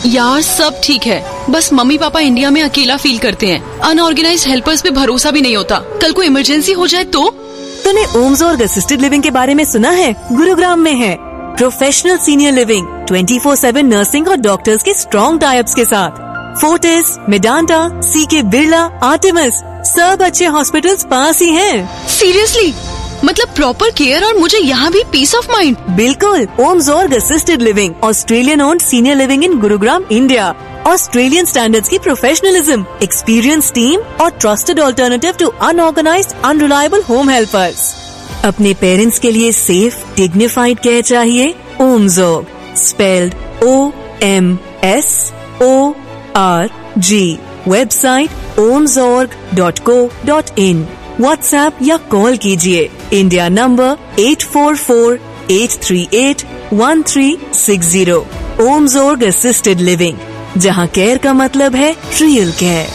यार सब ठीक है, बस मम्मी पापा इंडिया में अकेला फील करते हैं। अनऑर्गेनाइज्ड हेल्पर्स पे भरोसा भी नहीं होता। कल को इमरजेंसी हो जाए तो? तूने ओम्सोर्ग असिस्टेड लिविंग के बारे में सुना है? गुरुग्राम में है। प्रोफेशनल सीनियर लिविंग, 24/7 नर्सिंग और डॉक्टर्स के स्ट्रॉन्ग टाइप्स के साथ। फोर्टिस, मेडांटा, सीके बिरला, आर्टेमिस, सब अच्छे हॉस्पिटल्स पास ही हैं। सीरियसली? मतलब प्रॉपर केयर और मुझे यहाँ भी पीस ऑफ माइंड। बिल्कुल। ओम्सोर्ग assisted living, Australian owned senior living in Gurugram, India. Australian standards की प्रोफेशनलिज्म, एक्सपीरियंस टीम और trusted alternative to unorganised unreliable home helpers. अपने पेरेंट्स के लिए सेफ डिग्निफाइड केयर चाहिए? ओम्सोर्ग, spelled OMSORG। Website omsorg.co.in। WhatsApp या call कीजिए। India number 8448381360। ओम्सोर्ग assisted living, जहां care का मतलब है रियल केयर।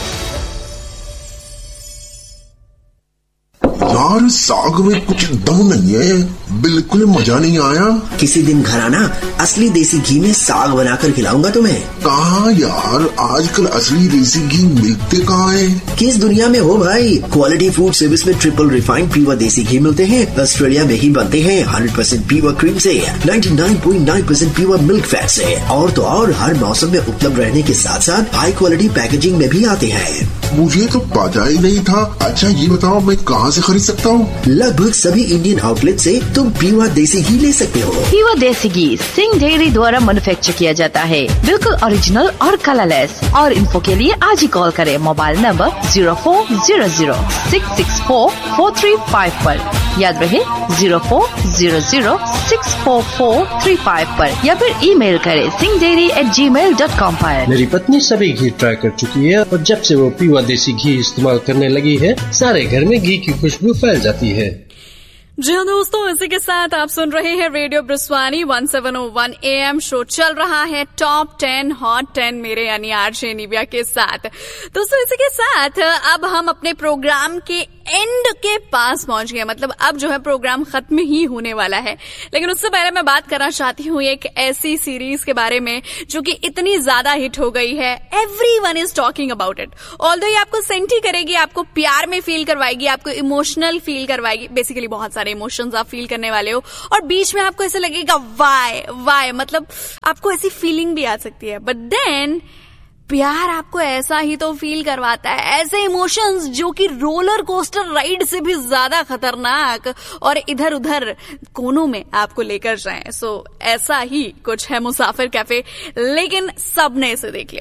यार साग में कुछ दम नहीं है, बिल्कुल मजा नहीं आया। किसी दिन घर आना, असली देसी घी में साग बनाकर खिलाऊंगा तुम्हें। कहाँ यार, आजकल असली देसी घी मिलते कहाँ है? किस दुनिया में हो भाई? क्वालिटी फूड सर्विस में ट्रिपल रिफाइंड प्योर देसी घी मिलते हैं। ऑस्ट्रेलिया में ही बनते हैं 100% प्योर क्रीम से, 99.9% प्योर मिल्क फैट से। और तो और हर मौसम में उपलब्ध रहने के साथ साथ हाई क्वालिटी पैकेजिंग में भी आते हैं। मुझे तो पता ही नहीं था। अच्छा ये बताओ, मैं कहाँ से खरीद सकता हूँ? लगभग सभी इंडियन आउटलेट से तुम प्योर देसी घी ले सकते हो। प्योर देसी घी सिंह डेयरी द्वारा मैन्युफैक्चर किया जाता है, बिल्कुल ओरिजिनल और कलरलेस। और इन्फो के लिए आज ही कॉल करें मोबाइल नंबर 0400-664-4355 पर। याद रहे 0400-644-35 पर, या फिर ईमेल करें singhdairy@gmail.com पर। मेरी पत्नी सभी घी ट्राई कर चुकी है और जब से वो प्योर देसी घी इस्तेमाल करने लगी है, सारे घर में घी की खुशबू फैल जाती है। जी हाँ दोस्तों, इसी के साथ आप सुन रहे हैं रेडियो ब्रिस्वानी 1701 AM। शो चल रहा है टॉप 10 हॉट 10 मेरे यानी आरजे निव्या के साथ। दोस्तों इसी के साथ अब हम अपने प्रोग्राम के एंड के पास पहुंच गए। मतलब अब जो है प्रोग्राम खत्म ही होने वाला है, लेकिन उससे पहले मैं बात करना चाहती हूँ एक ऐसी सीरीज के बारे में जो कि इतनी ज्यादा हिट हो गई है, everyone is talking about it. Although ये आपको सेंटी करेगी, आपको प्यार में फील करवाएगी, आपको इमोशनल फील करवाएगी। बेसिकली बहुत सारे इमोशंस आप फील करने वाले हो और बीच में आपको ऐसा लगेगा वाई, मतलब आपको ऐसी फीलिंग भी आ सकती है। बट देन प्यार आपको ऐसा ही तो फील करवाता है, ऐसे इमोशंस जो कि रोलर कोस्टर राइड से भी ज्यादा खतरनाक और इधर उधर कोनों में आपको लेकर जाएं। सो ऐसा ही कुछ है मुसाफिर कैफे, लेकिन सबने इसे देख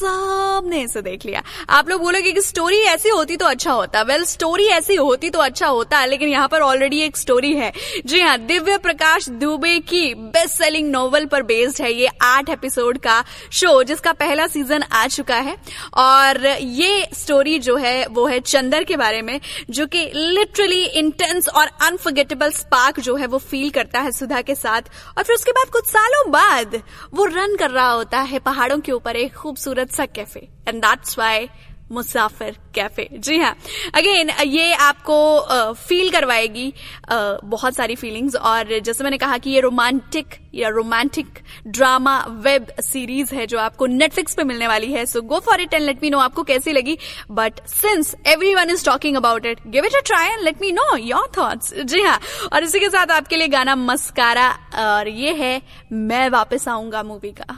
लिया। आप लोग बोलोगे कि स्टोरी ऐसी होती तो अच्छा होता। वेल, स्टोरी ऐसी होती तो अच्छा होता, लेकिन यहाँ पर ऑलरेडी एक स्टोरी है। जी हाँ, दिव्य प्रकाश दुबे की बेस्ट सेलिंग नॉवल पर बेस्ड है ये 8 एपिसोड का शो, जिसका पहला सीजन आ चुका है। और ये स्टोरी जो है वो है चंदर के बारे में, जो कि लिटरली इंटेंस और अनफॉरगेटेबल स्पार्क जो है वो फील करता है सुधा के साथ। और फिर उसके बाद कुछ सालों बाद वो रन कर रहा होता है पहाड़ों के ऊपर एक खूबसूरत सा cafe, and that's why Musafir cafe. जी हाँ, अगेन ये आपको फील करवाएगी बहुत सारी फीलिंग्स। और जैसे मैंने कहा कि ये रोमांटिक ड्रामा वेब सीरीज है जो आपको नेटफ्लिक्स पे मिलने वाली है। सो go for it and let me know आपको कैसी लगी। But since everyone is talking about it, give it a try and let me know your thoughts. जी हाँ, और इसी के साथ आपके लिए गाना मस्कारा, और ये है मैं वापस आऊंगा मूवी का।